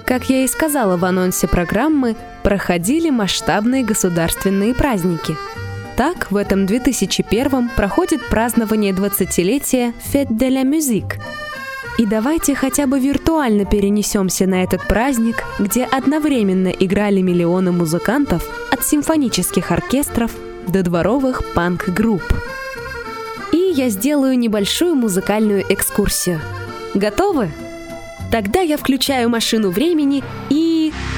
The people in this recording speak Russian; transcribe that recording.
Как я и сказала в анонсе программы, проходили масштабные государственные праздники. Так, в этом 2001 проходит празднование 20-летия Fête de la Musique. И давайте хотя бы виртуально перенесемся на этот праздник, где одновременно играли миллионы музыкантов от симфонических оркестров до дворовых панк-групп. И я сделаю небольшую музыкальную экскурсию. Готовы? Тогда я включаю машину времени и